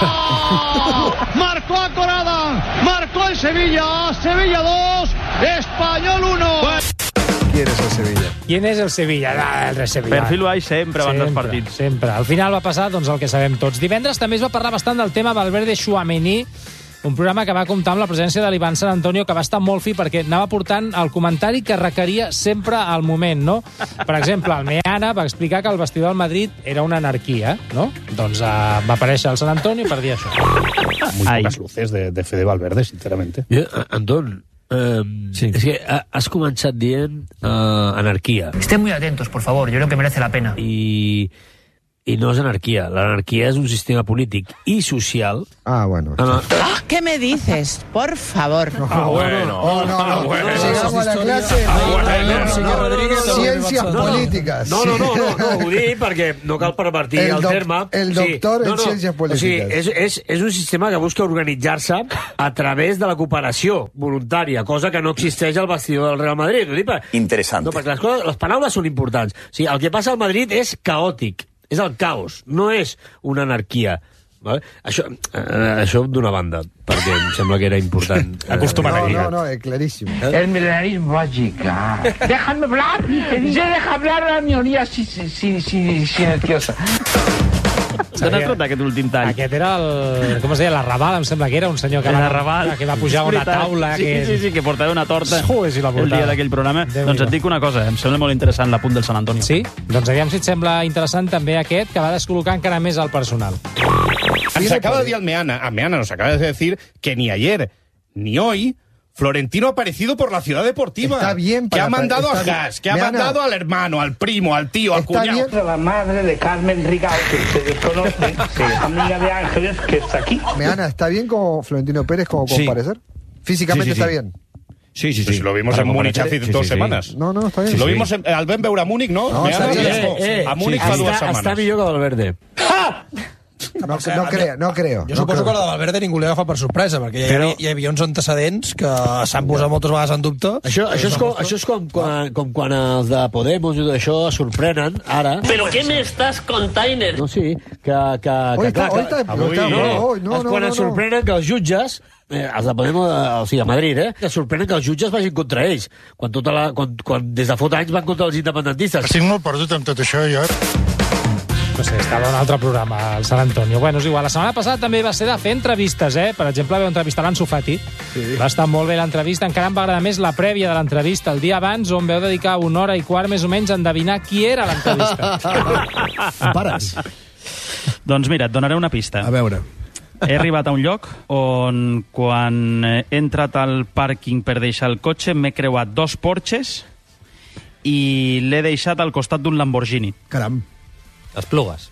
Marcó a Corada, marcó el Sevilla, Sevilla dos, Español uno. ¿Quién es el Sevilla? ¿Quién és el Sevilla? Ah, el Sevilla. Perfil baix sempre abans dels partits. Sempre. Al final va passar doncs, el que sabem tots. Divendres també es va parlar bastant del tema Valverde Tchouaméni, un programa que va comptar amb la presència de l'Ivan San Antonio, que va estar molt fi perquè anava portant el comentari que requeria sempre al moment, no? Per exemple, el Meana va explicar que el vestidor del Madrid era una anarquia, no? Doncs uh, va aparèixer el San Antonio per dir això. muy pocas luces de, de Fede Valverde, sinceramente. Jo, Anton, eh, sí. Es que has començat dient eh, anarquía. Estén muy atentos, por favor, yo creo que merece la pena. Y... I no és anarquia. L'anarquia és un sistema polític i social. Ah, bueno. No, no. ¿Qué me dices? Por favor. Ah, bueno. Oh, no, no. Bueno. Sigamos a la clase. Ah, bueno. Ciències polítiques. No, no, no, no, no, ho dic perquè no cal pervertir el, el terme. El doctor sí. no, en no. ciències polítiques. O sigui, és, és, és un sistema que busca organitzar-se a través de la cooperació voluntària, cosa que no existeix al vestidor del Real Madrid. Interessant. No, perquè les, coses, les paraules són importants. O sigui, el que passa al Madrid és caòtic. És el caos, no és una anarquia. Vale? Això, eh, això d'una banda, perquè em sembla que era important. Acostumat a dir. No, no, es clarísimo. El milenarismo va a llegar. Déjame hablar. Se deja hablar a la minoría silenciosa. D'on has tret aquest últim tall? Aquest era el... Com es deia? L'Arrabal, em sembla que era un senyor que, va, Arrabal. que va pujar a una taula. Sí, que... sí, sí, que portava una torta Joder, si la el dia d'aquell programa. Déu doncs et dic una cosa, em sembla molt interessant l'apunt del Sant Antonio. Sí? Doncs aviam si et sembla interessant també aquest, que va descol·locar encara més el personal. Se acaba de dir al Meana, a Meana nos acaba de decir que ni ayer ni hoy Florentino ha aparecido por la ciudad deportiva. Está bien para, que ha mandado está a Gas, que ha Meana, mandado al hermano, al primo, al tío, al cuñado. Bien. La madre de Carmen Rigao, que se desconoce, que es amiga de Ángeles, que está aquí. Meana, ¿está bien como Florentino Pérez como Sí. comparecer? Físicamente Sí, sí, sí. está bien. Sí, sí, sí. Si lo vimos Para en Múnich comparecer, hace sí, dos sí, sí. semanas. No, no, está bien. Lo Sí. vimos en, al Ben veure a Múnich, no? No, Meana, está bien. sí, Eh, eh, a Múnich sí, fa sí. dues Està- setmanes. Està millor que Valverde. No, no creo, no creo. Jo no suposo creo. que la de Valverde ningú li agafa per sorpresa, perquè hi, Però- hi havia uns antecedents que s'han posat moltes vegades en dubte. Això, això, és com, això és com, quan, com quan els de Podemos i tot això sorprenen, ara... Però què m'estàs container? No, sí, que... que, Hoy que está- clar, hoy está- que, hoy está- no, hoy, no, és no, quan no, ens no. sorprenen que els jutges, eh, els de Podemos, eh, o sigui, a Madrid, eh, que sorprenen que els jutges vagin contra ells, quan, tota la, quan, quan des de fot anys van contra els independentistes. Estic molt perdut amb tot això, jo. No sé, estava en un altre programa, el Sant Antonio. Bueno, és igual. La setmana passada també va ser de fer entrevistes, eh? Per exemple, vau entrevistar l'Ansu Fati. Sí. Va estar molt bé l'entrevista. Encara em va agradar més la prèvia de l'entrevista, el dia abans, on veu dedicar una hora i quart més o menys a endevinar qui era l'entrevista. Em pares? Doncs mira, et donaré una pista. A veure. He arribat a un lloc on, quan he entrat al pàrquing per deixar el cotxe, m'he creuat dos Porches i l'he deixat al costat d'un Lamborghini. Caram. Esplugues.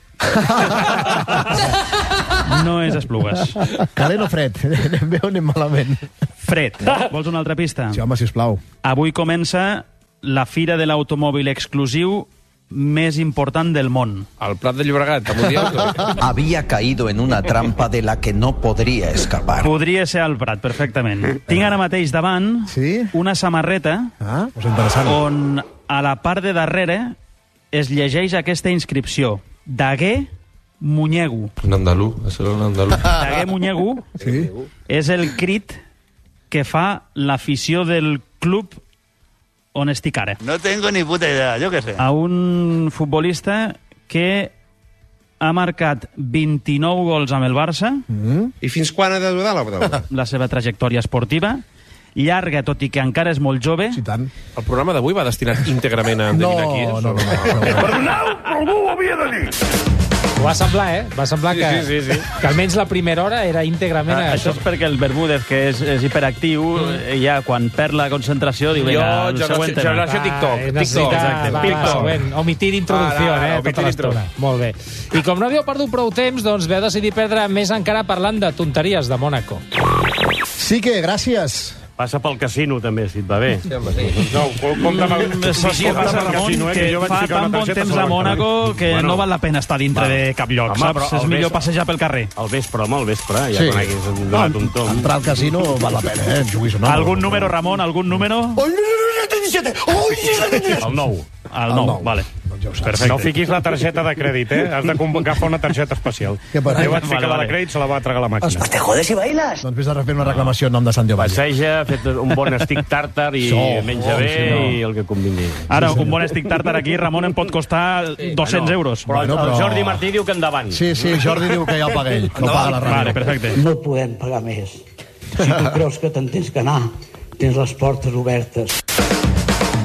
No és Esplugues. Calent o fred? Anem bé o anem malament? Fred. Vols una altra pista? Sí, home, sisplau. Avui comença la fira de l'automòbil exclusiu més important del món. Al Prat de Llobregat, a Mundial. Había caído en una trampa de la que no podría escapar. Podria ser al Prat, perfectament. Tinc ara mateix davant sí? una samarreta ah, pues interessant. on a la part de darrere es llegeix aquesta inscripció. Daguer Muñegu. Un andalú, això era un andalú. Daguer Muñegu sí? és el crit que fa l'afició del club on estic ara. No tengo ni puta idea, yo qué sé. A un futbolista que ha marcat vint-i-nou gols amb el Barça. Mm. I fins quan ha de durar la prova? La seva trajectòria esportiva. Llarga, tot i que encara és molt jove. Sí, tant. El programa d'avui va destinat íntegrament a endevinar no, qui és? No, no, no. no. Perdoneu, algú ho havia de dir. Ho va semblar, eh? Va semblar Sí, que, sí, sí, sí. que almenys la primera hora era íntegrament... Ah, això és perquè el Bermúdez, que és, és hiperactiu, mm. ja quan perd la concentració diu, vinga, el Jo, següent tema. generació TikTok. Eh, necessita, TikTok. va, va, següent. Omitir introducció, Ara, ara, eh? omitir Tota l'estona. Molt bé. I com no havíeu perdut prou temps, doncs veu decidir perdre més encara parlant de tonteries de Mònaco. Sí que, gràcies. Passa pel casino, també, si et va bé. Sí, home, sí. No, compta amb el, Sí, sí, passa, Ramon, casino, eh, que jo vaig fa ficar tan una bon targeta temps sobre a el Mònaco que bueno, no val la pena estar dintre va. de cap lloc, Home, però saps? És al millor vespre- passejar pel carrer. Al vespre, home, al vespre, ja Sí. coneguis un debat un tom. Entrar al casino val la pena, eh? Juguis o no. Algun número, Ramon, algun número? El nou. El nou, vale. Perfecte. No fiquis la targeta de crèdit, eh? Has de agafar una targeta especial. Què passa? Jo vaig ficar Vale, la vale. de crèdit, se la va tragar la màquina. Te jodes y bailas. Doncs vés a refer una reclamació en nom de Sant Giovanni. Passeja, fet un bon estic tàrtar i Oh, menja oh, bé senyor. i el que convingui. Ara, un bon estic tàrtar aquí, Ramon, em pot costar dos-cents euros. Però Bueno, el però- Jordi Martí diu que endavant. Sí, sí, Jordi diu que ja el paga ell. No paga la ràdio. Vale, perfecte. No podem pagar més. Si tu creus que te'n tens que anar, tens les portes obertes.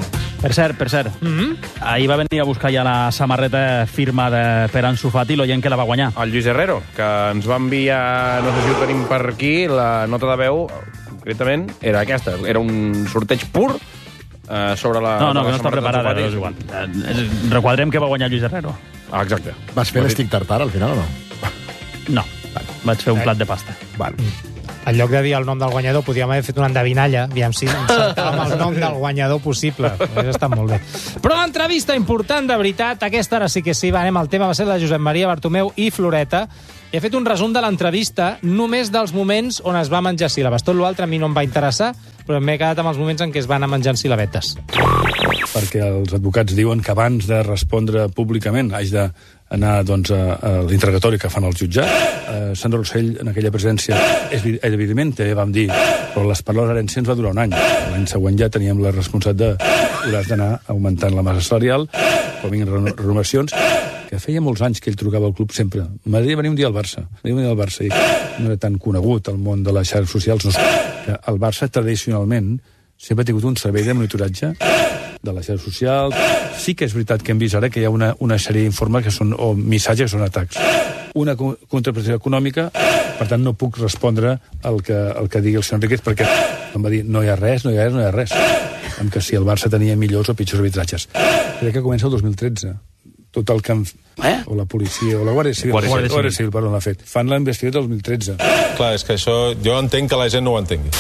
Per cert, per cert, mm-hmm. ahir va venir a buscar ja la samarreta firmada per Ansu Fati, l'oient que la va guanyar. El Lluís Herrero, que ens va enviar, no sé si ho tenim per aquí, la nota de veu, concretament, era aquesta. Era un sorteig pur eh, sobre la... No, no, que no està preparada, no és igual. Requadrem que va guanyar Lluís Herrero. Ah, exacte. Vas fer l'estic tartar al final o no? No, vaig fer un plat de pasta. Val. En lloc de dir el nom del guanyador, podríem haver fet una endevinalla, aviam si encertàvem el nom del guanyador possible. Hauria estat molt bé. Però l'entrevista important, de veritat, aquesta ara sí que sí, va, anem al tema, va ser la de Josep Maria Bartomeu i Floreta. He fet un resum de l'entrevista només dels moments on es va menjar síl·labes. Tot l'altre a mi no em va interessar, però m'he quedat amb els moments en què es van anar menjant síl·labetes. Perquè els advocats diuen que abans de respondre públicament haig d'anar doncs, a, a l'interrogatori que fan els jutjats. Eh, Sandra Rossell, en aquella presència, és, evidentment, també vam dir, però les paraules herències va durar un any. L'any següent ja teníem la responsabilitat de hauràs d'anar augmentant la massa salarial, quan vinguin renovacions, que feia molts anys que ell trucava al club sempre. M'agradaria venir un dia al Barça. M'agradaria venir al Barça. I no era tan conegut el món de les xarxes socials. No, que el Barça, tradicionalment, sempre ha tingut un servei de monitoratge de les xarxes socials. Sí que és veritat que hem vist ara que hi ha una, una sèrie d'informes que són, o missatges que són atacs. Una contraprestació econòmica, per tant no puc respondre al que, al que digui el senyor Enriquez, perquè em va dir no hi ha res, no hi ha res, no hi ha res. Amb que si el Barça tenia millors o pitjors arbitratges. Crec que comença el dos mil tretze. Tot el que... Eh? O la policia, o la Guàrdia Civil. Guàrdia Civil. Guàrdia Civil, perdó, l'ha fet. Fan la investigació del dos mil tretze. Clar, és que això... Jo entenc que la gent no ho entengui.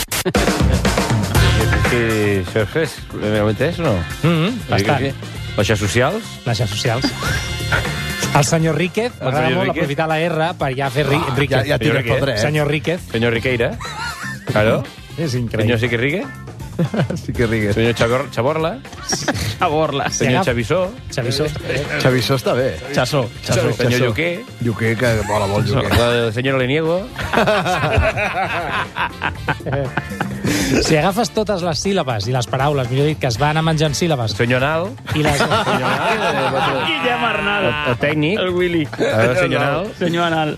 Sí, això és... Realment és o no? Mm-hmm, bastant. Les xarxes socials? Les xarxes socials. El senyor Ríquez, m'agrada molt aprofitar la R per ja fer Ríquez. Ja, ja tires pel dret. Senyor Ríquez. Senyor Riqueira. Claro. És increïble. Senyor Siquirrigue. Sí que rigues. Senyor Chabor Chaborla. Chaborla. Senyor Xavisó. Xavisó. Xavisó està bé. Xassó. Xassó. Senyor Lluqué. Lluqué, que mola molt, Lluqué. El senyor Leniego. Si agafes totes les síl·labes i les paraules, millor dit, que es van anar menjant síl·labes... Senyor Nal. I les... Senyor Nal. Guillem Arnal. El tècnic. El Willy. El senyor Nal. Senyor Anal.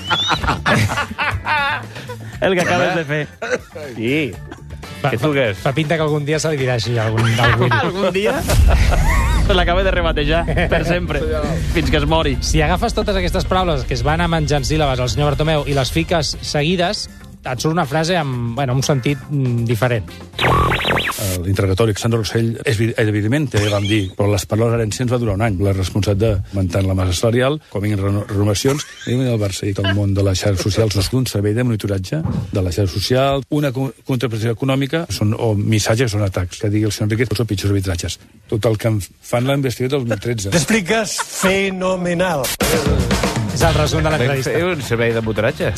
El que acabes de fer. Sí. Què truques? Fa pinta que algun dia se li dirà així, algun, algun... algun dia? Se l'acaba de rebatejar, per sempre, fins que es mori. Si agafes totes aquestes paraules que es van anar menjant síl·labes al senyor Bartomeu i les fiques seguides, et surt una frase amb bueno, un sentit mm, diferent. L'interrogatori, Sandra Rossell, és, evidentment, també vam dir, però les paraules herències va durar un any. La responsabilitat d'augmentar la massa salarial, quan vinguin renovacions, i el Barça i que el món de les xarxes socials no és un servei de monitoratge de les xarxes socials, una contraprestació econòmica, són, o missatges que són atacs, que digui el senyor Enriquez, són pitjors arbitratges. Tot el que fan la investigació del dos mil tretze. T'expliques fenomenal. És el resum de l'entrevista. És un servei de monitoratge.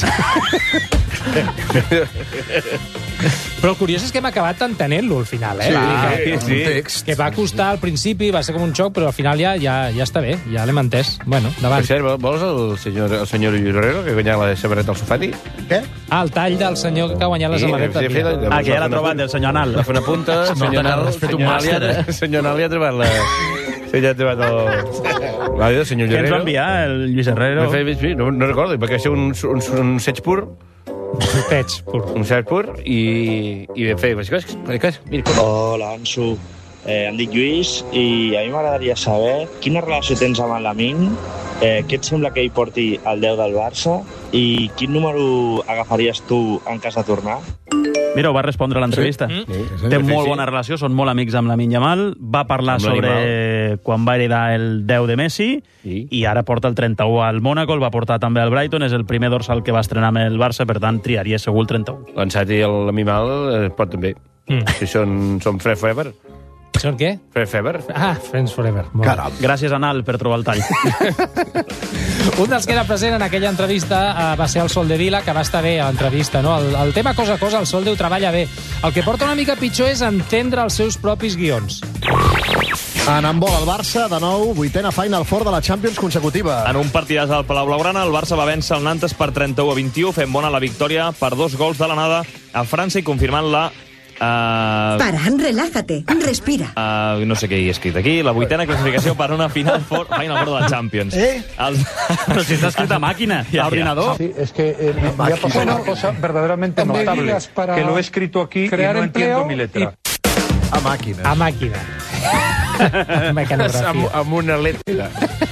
Però el curiós és que hem acabat entenent-lo al final, eh? Sí, va, sí, sí. Text. Que va costar al principi, va ser com un xoc, però al final ja, ja, ja està bé, ja l'hem entès. Bueno, davant. Per cert, vols el senyor, el senyor Lluís Herrero, que ha guanyat la samarreta al Sofati? Què? Ah, el tall del senyor que ha guanyat la samarreta. Sí, sí, sí, ah, que ja l'ha trobat, el senyor Anal. Va fer una punta, el senyor Anal, el senyor Anal li ha trobat la... Sí, ja ha trobat el... Va dir el senyor Lluís Herrero. Què ens va enviar, el Lluís Herrero? No, no recordo, perquè va ser un, un, un seig pur. Un seig pur. Un seig pur i, i de fer... Hola, Ansu. Eh, em dic Lluís i a mi m'agradaria saber quina relació tens amb el Lamine, eh, què et sembla que hi porti el deu del Barça i quin número agafaries tu en cas de tornar? Mira, ho va respondre a l'entrevista. Sí. Sí, sí, Té molt bona relació, són molt amics amb Lamine Yamal. Va parlar amb sobre l'animal. Quan va heredar el deu de Messi sí. I ara porta el trenta-u al Mónaco, el va portar també al Brighton, és el primer dorsal que va estrenar amb el Barça, per tant triaria segur el trenta-u. L'Ansat i l'animal eh, pot també. Mm. Si són, són Fred Forever. Són què? Fred Forever. Ah, Friends Forever. Caram. Gràcies, Anal, per trobar el tall. Un dels que era present en aquella entrevista uh, va ser el Sol de Vila, que va estar bé a l'entrevista, no? El, el tema cosa a cosa, el Sol Déu treballa bé. El que porta una mica pitjor és entendre els seus propis guions. En handbol, el Barça, de nou, vuitena Final Four de la Champions consecutiva. En un partidàs al Palau Blaugrana, el Barça va vèncer el Nantes per trenta-u a vint-i-u, fent bona la victòria per dos gols de l'anada a França i confirmant la... Uh, Paran, relájate, respira. Uh, no sé què he escrit aquí. La vuitena classificació per una Final Four, Final Four de la Champions. ¿Eh? El... Però si està escrit a màquina, a ordinador. Sí, es que eh, me ha pasado una cosa verdaderamente notable, que lo he escrito aquí y no entiendo mi letra. A màquina. A màquina. Mecanografia. amb, amb una letra.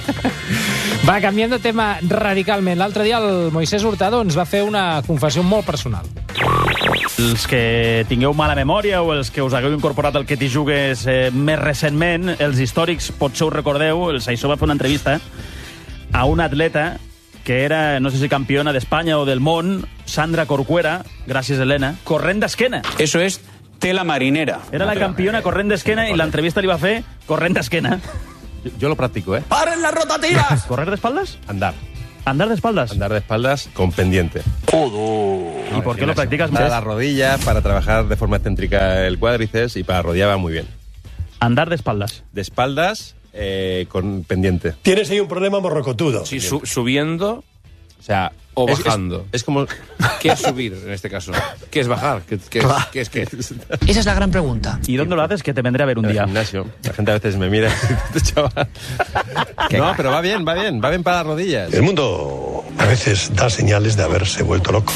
Va, canviant de tema radicalment. L'altre dia el Moisés Hurtado ens va fer una confessió molt personal. Els que tingueu mala memòria o els que us hagueu incorporat al Que t'hi jugues eh, més recentment, els històrics potser us recordeu, el Saissó va fer una entrevista a una atleta que era, no sé si campiona d'Espanya o del món, Sandra Corcuera, gràcies Helena, corrent d'esquena. Eso es tela marinera. Era la campiona corrent d'esquena i l'entrevista li va fer corrent d'esquena. Yo, yo lo practico, ¿eh? ¡Paren las rotativas! ¿Correr de espaldas? Andar. ¿Andar de espaldas? Andar de espaldas con pendiente. ¿Y por qué lo practicas? Para las rodillas, para trabajar de forma excéntrica el cuádriceps y para rodilla va muy bien. Andar de espaldas. De espaldas eh, con pendiente. Tienes ahí un problema morrocotudo. Sí, su subiendo, o sea, o es, bajando. Es, es como... ¿Qué es subir en este caso? ¿Qué es bajar? ¿Qué, qué, es, ¿qué es qué? Esa es la gran pregunta. ¿Y dónde lo haces? Que te vendré a ver un en día. el gimnasio. La gente a veces me mira y dice, chaval. No, pero va bien, va bien. Va bien para las rodillas. El mundo a veces da señales de haberse vuelto loco.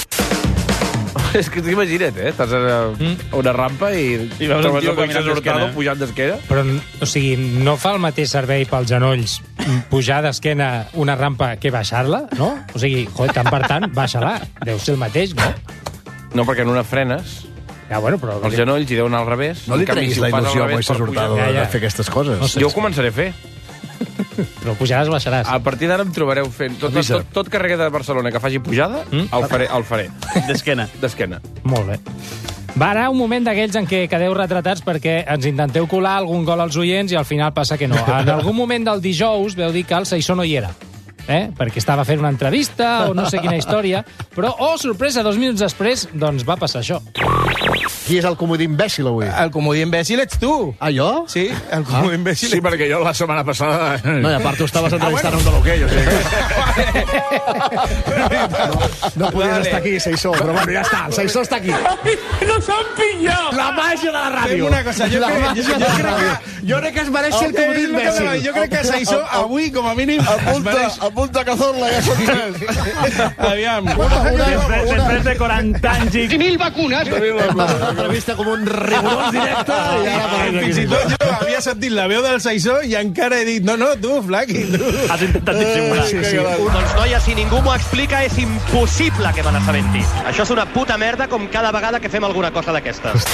És que t'imagina't, eh? Estàs a una rampa i, I veus un tio caminant d'esquena. pujant d'esquena. Però, o sigui, no fa el mateix servei pels genolls pujar d'esquena una rampa que baixar-la, no? O sigui, joder, tant per tant, baixa-la. Deu ser el mateix, no? No, perquè en una frenes, Ja, bueno, però... els genolls hi deuen anar al revés. No li En canvi, treguis si ho la fas al il·lusió a revés, Moisés per pujar- Hurtado Ja, ja. de fer aquestes coses. No sé. Jo ho començaré a fer. Però pujaràs, baixaràs. A partir d'ara em trobareu fent... Tot, tot, tot, tot carrer de Barcelona que faci pujada, Mm? el faré. El faré. D'esquena. D'esquena. Molt bé. Va, ara un moment d'aquells en què quedeu retratats perquè ens intenteu colar algun gol als oients i al final passa que no. En algun moment del dijous veu dir que el Saissó no hi era. Eh? Perquè estava fent una entrevista o no sé quina història, però, oh, sorpresa, dos minuts després, doncs va passar això. Qui és el comodí imbècil avui? El comodí imbècil ets tu. Ah, jo? Sí, el comodí Ah. imbècil. Sí, perquè jo la setmana passada... No, i a part tu estaves entrevistant ah, bueno. un de l'hoquei, o sigui. No, no podies Vale. estar aquí, Saissó, però bueno, ja està, el Saissó està aquí. ¡Nos han pillado! La màgia de la ràdio. Fem una cosa, jo, La crec, màgia jo, de jo, la crec ràdio. que, jo crec que es mereix ser el El comodí comodí imbècil. imbècil. Jo crec que Saissó, avui, com a mínim, es Apunta, mereix... apunta Cazorla, ja són tres. Aviam. Després, després de quaranta anys i... mil vacunes! Una entrevista com un rigorós directe i ara parlem Fins i tot jo havia sentit la veu del Saissó i encara he dit, no, no, tu, Flaqui, tu. Has intentat dissimular. Sí, sí. Doncs, noia, si ningú m'ho explica, és impossible que me n'assabenti. Això és una puta merda com cada vegada que fem alguna cosa d'aquestes.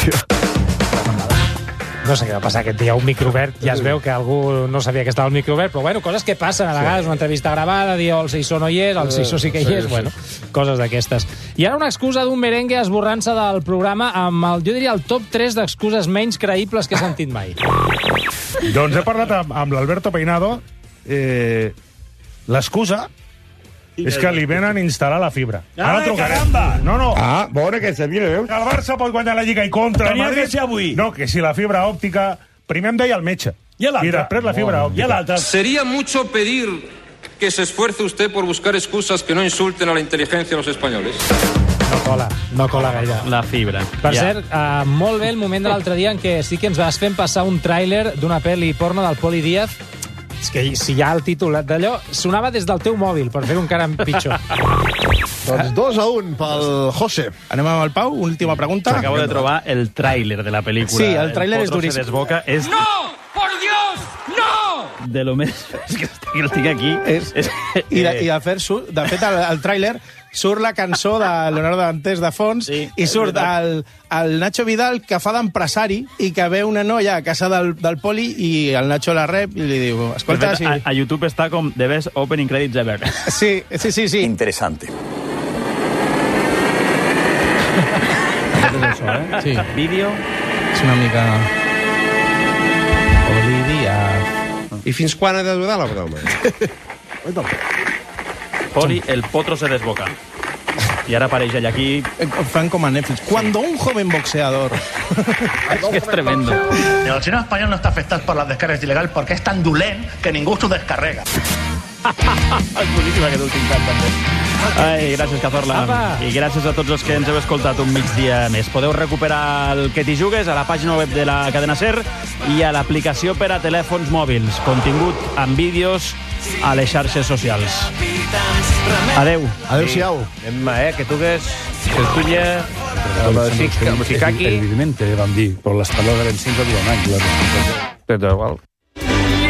No sé què va passar aquest dia, un micro obert, ja es veu que algú no sabia que estava el micro obert, però bueno, coses que passen a vegades, una entrevista gravada, dir oh, el Saissó no hi és, el Saissó sí que hi és, bueno, coses d'aquestes. I ara una excusa d'un merengue esborrant-se del programa amb el, jo diria, el top tres d'excuses menys creïbles que he sentit mai. Doncs he parlat amb, amb l'Alberto Peinado. Eh, L'excusa és que li venen a instal·lar la fibra. Ara Ai, trucarem. caramba! No, no. Ah, bona que se viene, veus? Que el Barça pot guanyar la Lliga i contra el Tenia Madrid. que ser avui. No, que si la fibra òptica... Primer em deia el metge. I l'altre? I després la fibra òptica. I l'altre? Sería mucho pedir que se esfuerce usted por buscar excusas que no insulten a la inteligencia de los españoles. No cola, no cola gaire. La fibra. Per Ja. cert, uh, molt bé el moment de l'altre dia en què sí que ens vas fent passar un tràiler d'una pel·li porno del Poli Díaz. És que si hi ha el títol d'allò, sonava des del teu mòbil, per fer-ho encara pitjor. Doncs dos a un pel José. Anem amb el Pau, última pregunta. Acabo de trobar el tràiler de la pel·lícula. Sí, el tràiler és Potro duríssim. se desboca. És ¡No! ¡Por Dios! ¡No! de lo més... És que el tinc aquí. És, És, I, de, i de, fer, surt, de fet, el, el tràiler surt la cançó de Leonardo Dantes de fons Sí, i surt el, el Nacho Vidal que fa d'empresari i que ve una noia a casa del, del Poli i el Nacho la rep i li diu, de escolta, fet, sí. a, a YouTube està com The Best Opening Credits Ever. Sí, sí, sí, sí. Interesante. Això, eh? Sí. Vídeo. És una mica... Olivia. I fins quan ha de durar la broma? Poli, el potro se desboca. I ara apareix ell aquí. Fan com a Netflix. Cuando un joven boxeador... Es que es tremendo. El cine español no está afectado por las descargas ilegales porque es tan dolent que ningú s'ho descarrega. És boníssim aquest últim cant, també. Ai, gràcies, Cazorla. Apa. I gràcies a tots els que ens heu escoltat un migdia més. Podeu recuperar el Que t'hi jugues a la pàgina web de la cadena SER i a l'aplicació per a telèfons mòbils. Contingut amb vídeos a les xarxes socials. Adeu. Adéu-siau. Emma, eh, que tu que és... Que es tuya... Amb el Fikaki... Evidentment, vam dir, però les paraules eren cinc o un any. Però igual.